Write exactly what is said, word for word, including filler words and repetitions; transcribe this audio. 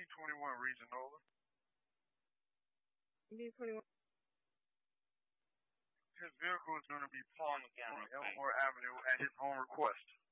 twenty-one region over. B twenty-one. His vehicle is going to be parked on Elmore Avenue at his home request.